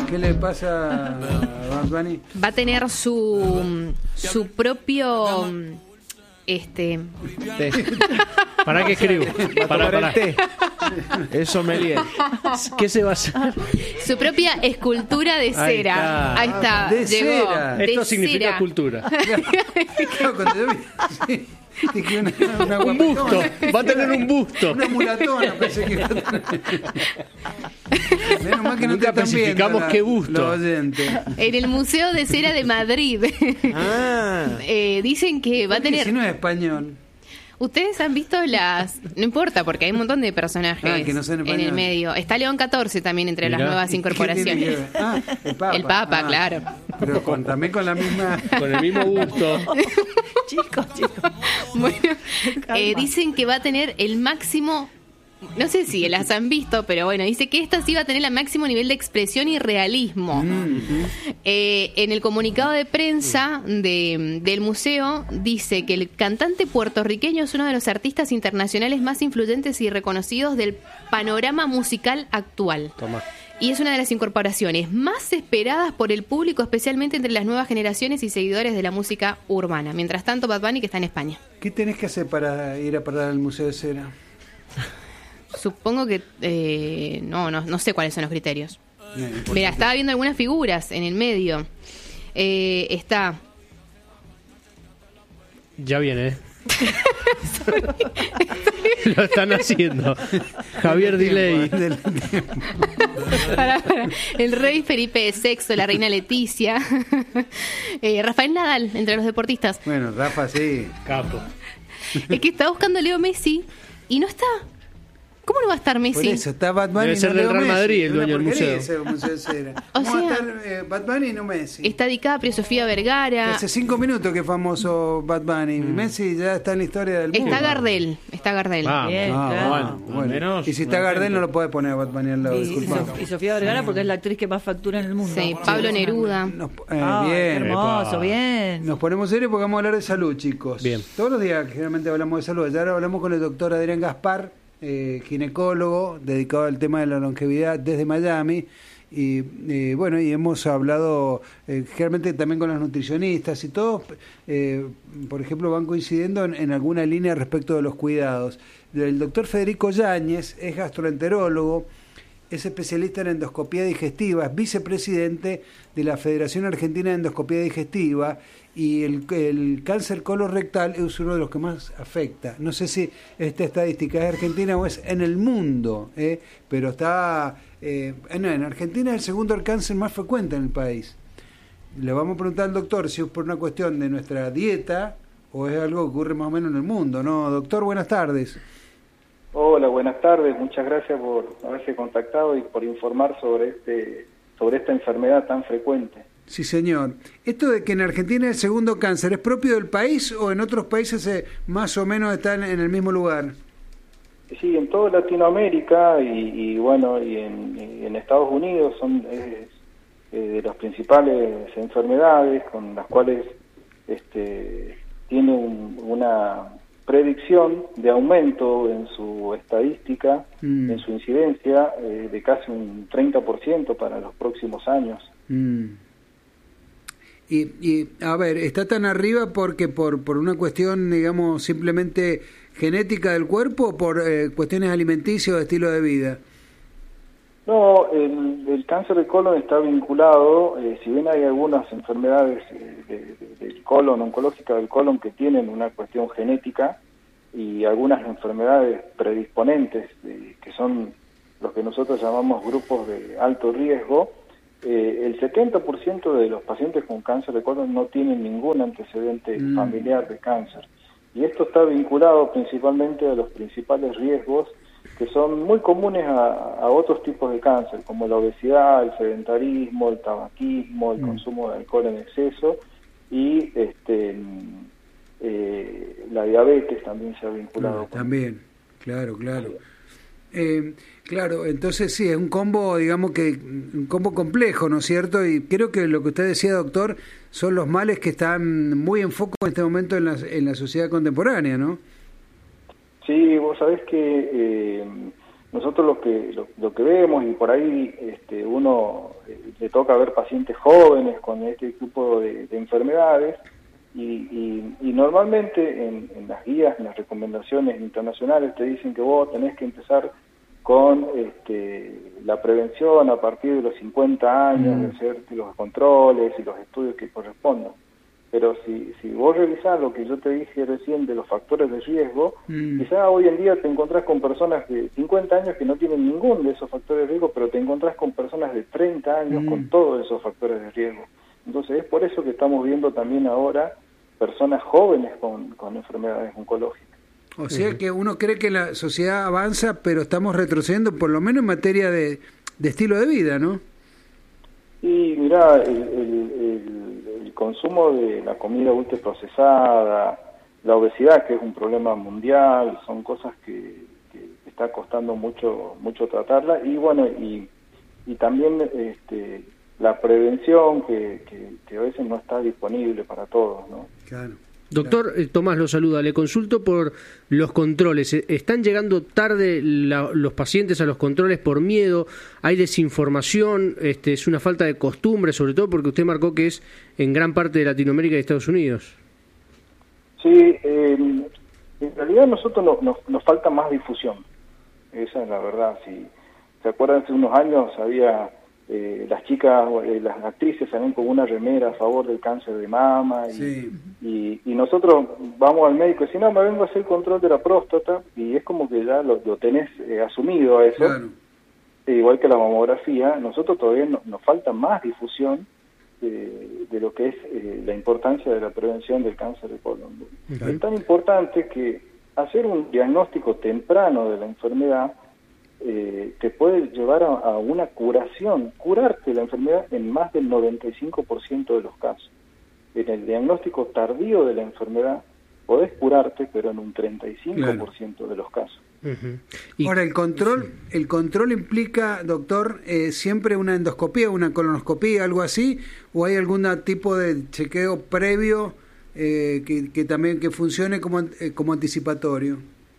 ¿Qué le pasa a Bad Bunny? Va a tener su propio Té. ¿Para qué escribo? Para. Es sommelier. ¿Qué se va a hacer? su propia escultura de cera. Ahí está. De Llegó. cera. Esto De significa cera. cultura. Claro, cuando yo vi, sí, dije una Un busto. guapetona. Va a tener un busto. Una mulatona, pensé que iba a tener. Menos mal que no Nunca te están viendo especificamos qué busto. los oyentes. En el Museo de Cera de Madrid. Dicen que va a Porque tener... si no es español. Ustedes han visto las... No importa, porque hay un montón de personajes Que no son en españoles. el medio. Está León XIV también entre las Mirá. nuevas ¿Qué tiene que incorporaciones. ver? Ah, el Papa. El Papa, Ah, claro. Pero también con la misma... Con el mismo busto. Chicos. Bueno, Calma. dicen que va a tener el máximo... No sé si las han visto, pero bueno, dice que esta sí va a tener el máximo nivel de expresión y realismo. En el comunicado de prensa del museo dice que el cantante puertorriqueño es uno de los artistas internacionales más influyentes y reconocidos del panorama musical actual. Toma. Y es una de las incorporaciones más esperadas por el público, especialmente entre las nuevas generaciones y seguidores de la música urbana. Mientras tanto, Bad Bunny, que está en España. ¿Qué tenés que hacer para ir a parar al Museo de Cera? Supongo que... no sé cuáles son los criterios. Importante. Mira, estaba viendo algunas figuras en el medio. Está... Ya viene, Lo están haciendo. Javier Diley. Para. El rey Felipe VI, la reina Leticia. Rafael Nadal, entre los deportistas. Bueno, Rafa, sí. Capo. Es que está buscando Leo Messi y no está. ¿Cómo no va a estar Por Messi? eso está Bad Bunny. Debe ser no del Leo Real Messi. Madrid el Es una dueño del porquería museo. ese museo de Cera. O ¿Cómo va a sea- estar Bad Bunny y no Messi? Está DiCaprio, Sofía Vergara. Hace 5 minutos que es famoso Bad Bunny. Messi ya está en la historia del mundo. Está Gardel. Está Gardel. Vamos. Bien, claro. Bueno, al menos Y si está un Gardel ejemplo. no lo puede poner a Bad Bunny al lado, Y disculpame. Sofía Vergara porque es la actriz que más factura en el mundo. Sí, Pablo Neruda. Ay, qué Bien. hermoso, Epa. bien. Nos ponemos serios porque vamos a hablar de salud, chicos. Bien. Todos los días generalmente hablamos de salud. Ya ahora hablamos con el doctor Adrián Gaspar, ginecólogo, dedicado al tema de la longevidad desde Miami. Y bueno, y hemos hablado generalmente también con los nutricionistas y todos, por ejemplo, van coincidiendo en alguna línea respecto de los cuidados. El doctor Federico Yáñez es gastroenterólogo, es especialista en endoscopía digestiva, es vicepresidente de la Federación Argentina de Endoscopía Digestiva, y el cáncer colorectal es uno de los que más afecta. No sé si esta estadística es argentina o es en el mundo, pero está... en Argentina es el segundo cáncer más frecuente en el país. Le vamos a preguntar al doctor si es por una cuestión de nuestra dieta o es algo que ocurre más o menos en el mundo, ¿no? Doctor, buenas tardes. Hola, buenas tardes. Muchas gracias por haberse contactado y por informar sobre esta enfermedad tan frecuente. Sí, señor. Esto de que en Argentina el segundo cáncer, ¿es propio del país o en otros países más o menos están en el mismo lugar? Sí, en toda Latinoamérica y en Estados Unidos son de las principales enfermedades con las cuales tiene una predicción de aumento en su estadística, en su incidencia, de casi un 30% para los próximos años. Y a ver, ¿está tan arriba porque por una cuestión, digamos, simplemente genética del cuerpo o por cuestiones alimenticias o de estilo de vida? No, el cáncer de colon está vinculado, si bien hay algunas enfermedades del colon, oncológicas del colon, que tienen una cuestión genética, y algunas enfermedades predisponentes, que son los que nosotros llamamos grupos de alto riesgo, el 70% de los pacientes con cáncer de colon no tienen ningún antecedente familiar de cáncer. Y esto está vinculado principalmente a los principales riesgos que son muy comunes a otros tipos de cáncer, como la obesidad, el sedentarismo, el tabaquismo, el consumo de alcohol en exceso y la diabetes también se ha vinculado. También, claro. Claro, entonces sí, es un combo, digamos que un combo complejo, ¿no es cierto? Y creo que lo que usted decía, doctor, son los males que están muy en foco en este momento en la sociedad contemporánea, ¿no? Sí, vos sabés que nosotros lo que vemos, y por ahí uno le toca ver pacientes jóvenes con este tipo de enfermedades y normalmente en las guías, en las recomendaciones internacionales te dicen que vos tenés que empezar con la prevención a partir de los 50 años, de hacer los controles y los estudios que correspondan. Pero si vos revisás lo que yo te dije recién de los factores de riesgo, quizás hoy en día te encontrás con personas de 50 años que no tienen ninguno de esos factores de riesgo, pero te encontrás con personas de 30 años con todos esos factores de riesgo. Entonces es por eso que estamos viendo también ahora personas jóvenes con enfermedades oncológicas. O sea que uno cree que la sociedad avanza, pero estamos retrocediendo por lo menos en materia de estilo de vida, ¿no? Y mirá, el consumo de la comida ultraprocesada, la obesidad, que es un problema mundial, son cosas que está costando mucho tratarla, y bueno, y también la prevención que a veces no está disponible para todos, ¿no? Claro. Doctor Tomás lo saluda, le consulto por los controles. ¿Están llegando tarde los pacientes a los controles por miedo? ¿Hay desinformación? ¿Es una falta de costumbre, sobre todo porque usted marcó que es en gran parte de Latinoamérica y Estados Unidos? Sí, en realidad a nosotros nos falta más difusión, esa es la verdad. Si se acuerdan, hace unos años había... las chicas, las actrices salían con una remera a favor del cáncer de mama y nosotros vamos al médico y decimos, no, me vengo a hacer control de la próstata, y es como que ya lo tenés asumido a eso. Claro. Igual que la mamografía, nosotros todavía nos falta más difusión de lo que es la importancia de la prevención del cáncer de colon. Es tan importante que hacer un diagnóstico temprano de la enfermedad te puede llevar a una curación, curarte la enfermedad en más del 95% de los casos. En el diagnóstico tardío de la enfermedad podés curarte, pero en un 35% de los casos. Ahora, el control implica, doctor, siempre una endoscopía, una colonoscopía, algo así, o hay algún tipo de chequeo previo que también que funcione como anticipatorio.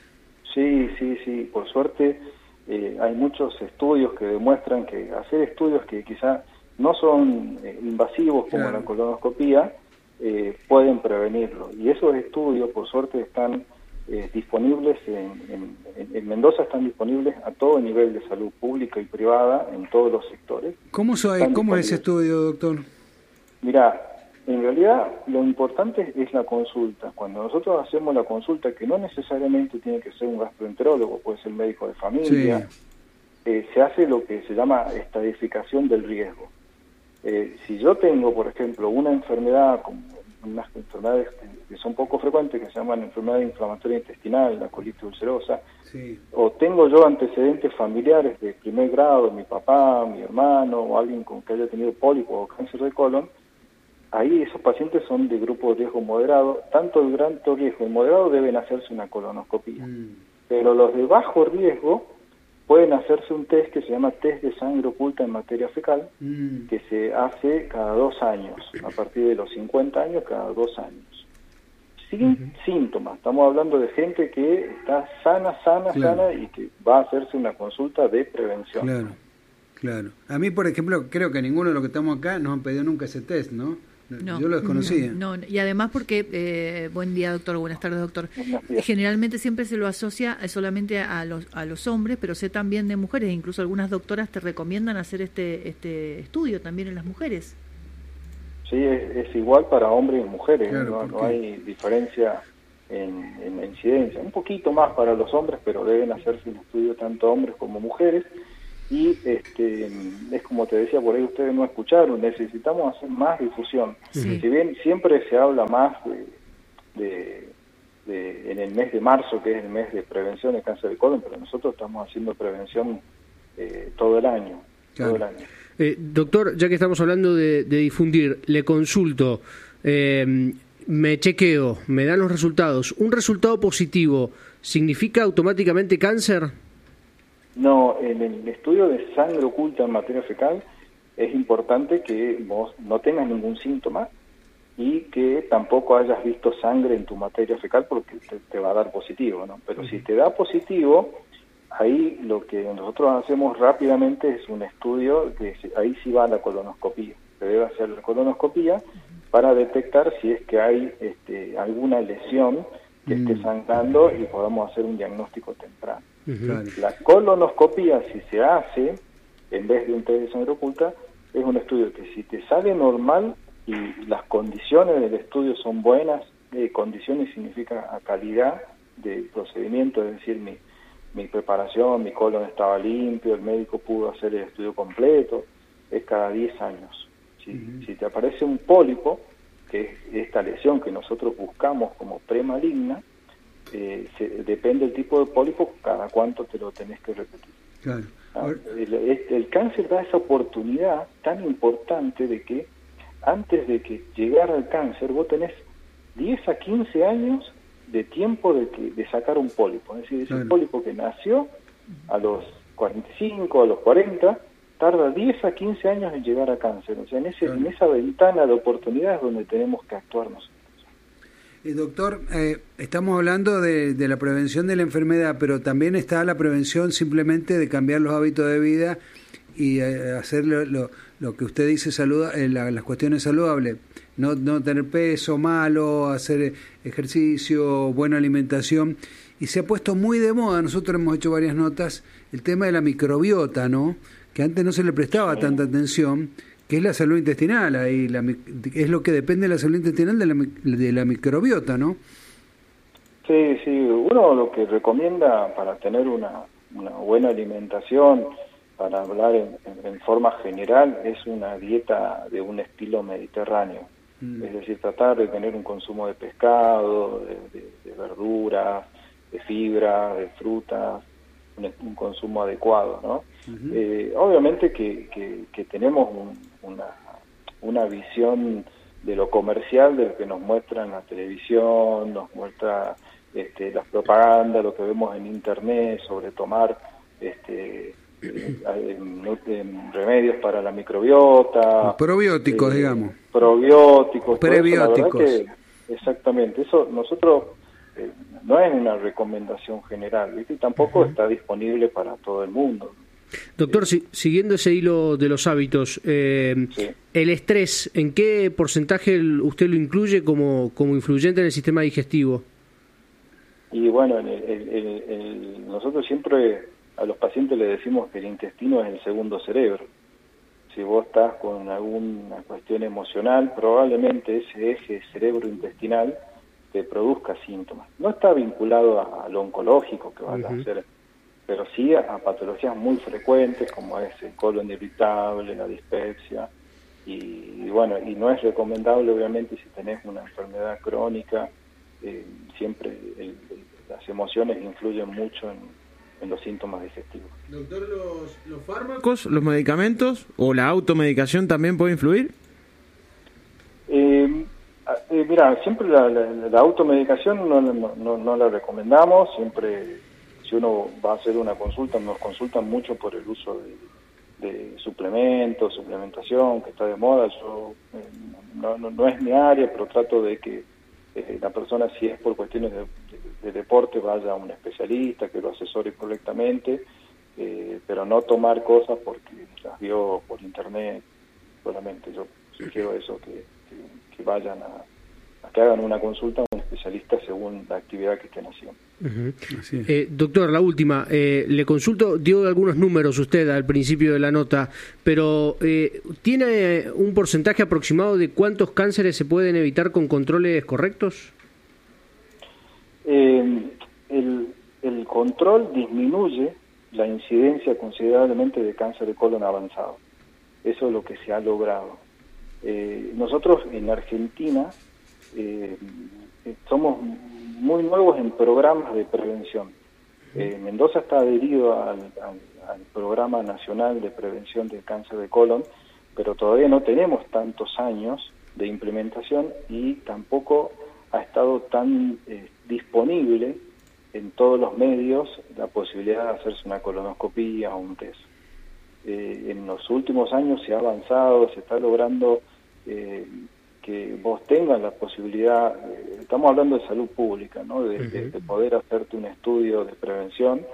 Sí, por suerte hay muchos estudios que demuestran que hacer estudios que quizá no son invasivos como la colonoscopía pueden prevenirlo, y esos estudios por suerte están disponibles en Mendoza, están disponibles a todo nivel de salud pública y privada en todos los sectores. ¿Cómo es ese estudio, doctor? Mirá, en realidad lo importante es la consulta. Cuando nosotros hacemos la consulta, que no necesariamente tiene que ser un gastroenterólogo, puede ser médico de familia, se hace lo que se llama estadificación del riesgo. Si yo tengo, por ejemplo, una enfermedad, como unas enfermedades que son poco frecuentes, que se llaman enfermedad inflamatoria intestinal, la colitis ulcerosa, o tengo yo antecedentes familiares de primer grado, mi papá, mi hermano, o alguien con que haya tenido pólipo o cáncer de colon, ahí esos pacientes son de grupo de riesgo moderado. Tanto el gran riesgo y moderado deben hacerse una colonoscopía. Pero los de bajo riesgo pueden hacerse un test que se llama test de sangre oculta en materia fecal, que se hace cada 2 años, a partir de los 50 años, cada 2 años. Sin síntomas, estamos hablando de gente que está sana y que va a hacerse una consulta de prevención. Claro. A mí, por ejemplo, creo que ninguno de los que estamos acá nos han pedido nunca ese test, ¿no? No, yo lo desconocía. No, y además porque, buen día doctor, buenas tardes doctor, generalmente siempre se lo asocia solamente a los hombres, pero sé también de mujeres, incluso algunas doctoras te recomiendan hacer este estudio también en las mujeres. Sí, es igual para hombres y mujeres, no hay diferencia en la incidencia, un poquito más para los hombres, pero deben hacerse un estudio tanto hombres como mujeres. Y es como te decía, por ahí ustedes no escucharon, necesitamos hacer más difusión. Si bien siempre se habla más en el mes de marzo, que es el mes de prevención de cáncer de colon, pero nosotros estamos haciendo prevención todo el año. Doctor, ya que estamos hablando de difundir, le consulto, me chequeo, me dan los resultados. ¿Un resultado positivo significa automáticamente cáncer? No, en el estudio de sangre oculta en materia fecal es importante que vos no tengas ningún síntoma y que tampoco hayas visto sangre en tu materia fecal, porque te va a dar positivo, ¿no? Pero si te da positivo, ahí lo que nosotros hacemos rápidamente es un estudio, ahí sí va la colonoscopía. Se debe hacer la colonoscopía para detectar si es que hay alguna lesión que esté sangrando y podamos hacer un diagnóstico temprano. La colonoscopía, si se hace en vez de un test de sangre oculta, es un estudio que si te sale normal y las condiciones del estudio son buenas, condiciones significa calidad del procedimiento, es decir, mi preparación, mi colon estaba limpio, el médico pudo hacer el estudio completo, es cada 10 años. Si te aparece un pólipo, que es esta lesión que nosotros buscamos como premaligna, depende del tipo de pólipo, cada cuánto te lo tenés que repetir. Claro. El cáncer da esa oportunidad tan importante de que antes de que llegara el cáncer vos tenés 10 a 15 años de tiempo de sacar un pólipo. Es decir, es un pólipo que nació a los 45, a los 40, tarda 10 a 15 años en llegar a cáncer. O sea, en esa ventana de oportunidades donde tenemos que actuar nosotros. Doctor, estamos hablando de la prevención de la enfermedad, pero también está la prevención simplemente de cambiar los hábitos de vida y hacer lo que usted dice, las cuestiones saludables, no tener peso malo, hacer ejercicio, buena alimentación. Y se ha puesto muy de moda, nosotros hemos hecho varias notas, el tema de la microbiota, ¿no? Que antes no se le prestaba tanta atención, que es la salud intestinal, ahí es lo que depende de la salud intestinal de la microbiota, ¿no? Sí, uno lo que recomienda para tener una buena alimentación, para hablar en forma general, es una dieta de un estilo mediterráneo, es decir, tratar de tener un consumo de pescado, de verduras, de fibra, de frutas, un consumo adecuado, ¿no? Obviamente que tenemos una visión de lo comercial, de lo que nos muestra en la televisión, nos muestra las propagandas, lo que vemos en internet sobre tomar remedios para la microbiota, probióticos, digamos, probióticos, prebióticos. Exactamente, eso nosotros no es una recomendación general, ¿viste? Y tampoco está disponible para todo el mundo. Doctor, siguiendo ese hilo de los hábitos, el estrés, ¿en qué porcentaje usted lo incluye como influyente en el sistema digestivo? Y bueno, nosotros siempre a los pacientes les decimos que el intestino es el segundo cerebro. Si vos estás con alguna cuestión emocional, probablemente ese eje cerebro-intestinal te produzca síntomas. No está vinculado a lo oncológico que vas a hacer, pero sí a patologías muy frecuentes como es el colon irritable, la dispepsia, y bueno, y no es recomendable obviamente si tenés una enfermedad crónica, siempre las emociones influyen mucho en los síntomas digestivos. Doctor, ¿los fármacos, los medicamentos o la automedicación también puede influir? Mira, siempre la automedicación no la recomendamos, siempre si uno va a hacer una consulta, nos consultan mucho por el uso de suplementos, suplementación, que está de moda. Yo no es mi área, pero trato de que la persona, si es por cuestiones de deporte, vaya a un especialista que lo asesore correctamente, pero no tomar cosas porque las vio por internet solamente. Yo sugiero eso, que vayan a que hagan una consulta a un especialista según la actividad que estén haciendo. Doctor, la última, le consulto, dio algunos números usted al principio de la nota, pero ¿tiene un porcentaje aproximado de cuántos cánceres se pueden evitar con controles correctos? El control disminuye la incidencia considerablemente de cáncer de colon avanzado. Eso es lo que se ha logrado. Nosotros en Argentina somos muy nuevos en programas de prevención. Mendoza está adherido al Programa Nacional de Prevención del Cáncer de Colon, pero todavía no tenemos tantos años de implementación y tampoco ha estado tan disponible en todos los medios la posibilidad de hacerse una colonoscopía o un test. En los últimos años se ha avanzado, se está logrando que vos tengas la posibilidad, estamos hablando de salud pública, ¿no? De poder hacerte un estudio de prevención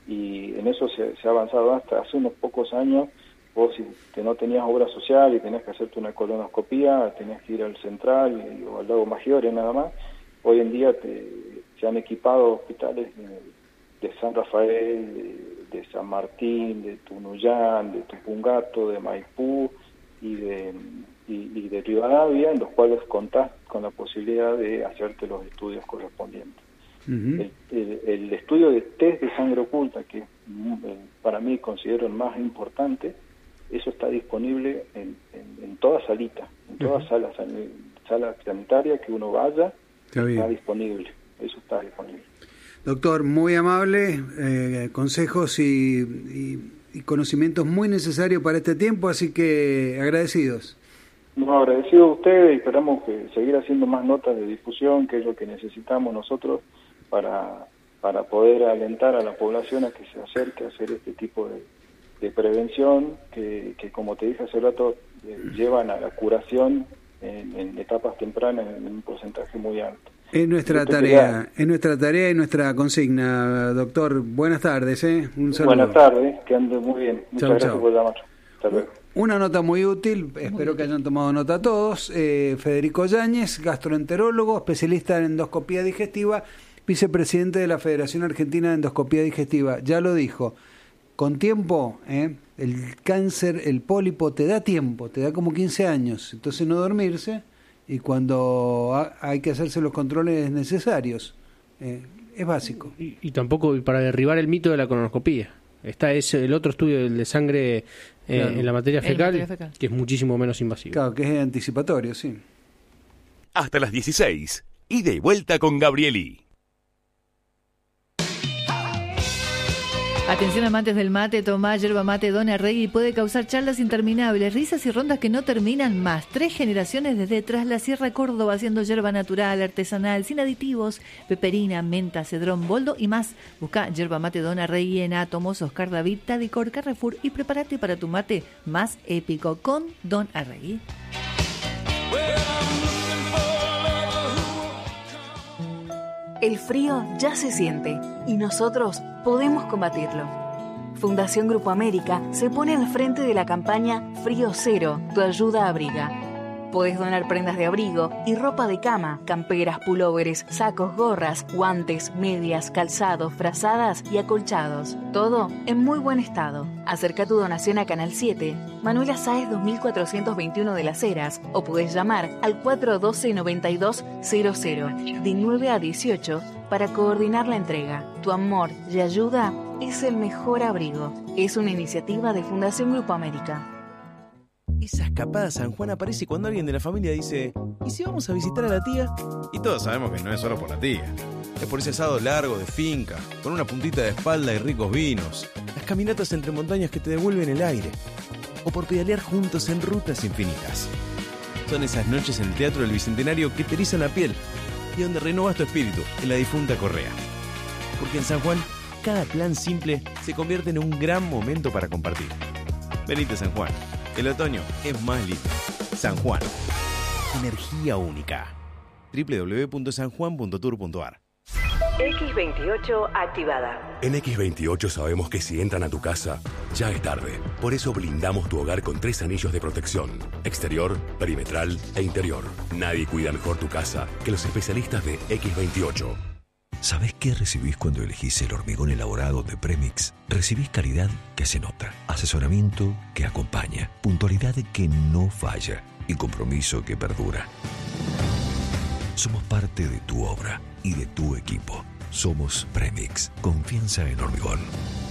y en eso se ha avanzado hasta hace unos pocos años. Vos si no tenías obra social y tenías que hacerte una colonoscopía, tenías que ir al Central o al Lago Maggiore nada más. Hoy en día se han equipado hospitales de San Rafael, de San Martín, de Tunuyán, de Tupungato, de Maipú y de Rivadavia, en los cuales contás con la posibilidad de hacerte los estudios correspondientes. Uh-huh. El estudio de test de sangre oculta, que para mí considero el más importante, eso está disponible en toda salita, en toda uh-huh. sala sanitaria que uno vaya, está disponible, eso está disponible. Doctor, muy amable, consejos y conocimientos muy necesarios para este tiempo, así que agradecidos. No, agradecido a ustedes y esperamos que seguir haciendo más notas de difusión, que es lo que necesitamos nosotros para poder alentar a la población a que se acerque a hacer este tipo de prevención que como te dije hace rato, llevan a la curación en etapas tempranas en un porcentaje muy alto. Es nuestra tarea y nuestra consigna, doctor. Buenas tardes, un saludo. Buenas tardes, que ande muy bien. Muchas gracias por llamar. Hasta luego. Una nota muy útil, espero que hayan tomado nota todos. Federico Yáñez, gastroenterólogo, especialista en endoscopía digestiva, vicepresidente de la Federación Argentina de Endoscopía Digestiva. Ya lo dijo, con tiempo, el cáncer, el pólipo te da tiempo, te da como 15 años, entonces no dormirse. Y cuando hay que hacerse los controles necesarios, es básico. Y tampoco para derribar el mito de la colonoscopía. Está el otro estudio, el de sangre claro. En la materia fecal, que es muchísimo menos invasivo. Claro, que es anticipatorio, sí. Hasta las 16, ida y vuelta con Gabrieli. Atención amantes del mate, tomá yerba mate Don Arregui, puede causar charlas interminables, risas y rondas que no terminan más. 3 generaciones desde Tras la Sierra Córdoba haciendo yerba natural, artesanal, sin aditivos, peperina, menta, cedrón, boldo y más. Busca yerba mate Don Arregui en Átomos, Oscar David, Tadicor, Carrefour y prepárate para tu mate más épico con Don Arregui. El frío ya se siente y nosotros podemos combatirlo. Fundación Grupo América se pone al frente de la campaña Frío Cero, tu ayuda abriga. Podés donar prendas de abrigo y ropa de cama, camperas, pulóveres, sacos, gorras, guantes, medias, calzados, frazadas y acolchados. Todo en muy buen estado. Acerca tu donación a Canal 7, Manuela Sáez 2421 de Las Heras, o podés llamar al 412-9200 de 9 a 18 para coordinar la entrega. Tu amor y ayuda es el mejor abrigo. Es una iniciativa de Fundación Grupo América. Esa escapada a San Juan aparece cuando alguien de la familia dice: ¿y si vamos a visitar a la tía? Y todos sabemos que no es solo por la tía. Es por ese asado largo de finca, con una puntita de espalda y ricos vinos. Las caminatas entre montañas que te devuelven el aire. O por pedalear juntos en rutas infinitas. Son esas noches en el Teatro del Bicentenario que te erizan la piel y donde renovas tu espíritu en la difunta Correa. Porque en San Juan, cada plan simple se convierte en un gran momento para compartir. Venite a San Juan. El otoño es más lindo. San Juan. Energía única. www.sanjuan.tour.ar. X28 activada. En X28 sabemos que si entran a tu casa, ya es tarde. Por eso blindamos tu hogar con 3 anillos de protección: exterior, perimetral e interior. Nadie cuida mejor tu casa que los especialistas de X28. ¿Sabés qué recibís cuando elegís el hormigón elaborado de Premix? Recibís calidad que se nota, asesoramiento que acompaña, puntualidad que no falla y compromiso que perdura. Somos parte de tu obra y de tu equipo. Somos Premix, confianza en hormigón.